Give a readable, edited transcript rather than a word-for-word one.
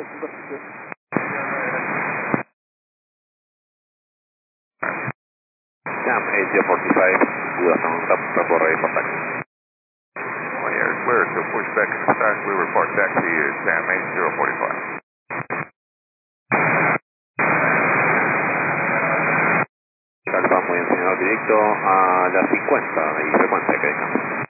Cam 8045, good afternoon, report ready for taxi. Oh yeah, clear to push back in the start, we report taxi Cam 8045. Calma muy en señal directo a las 50 y frecuencia que dejamos.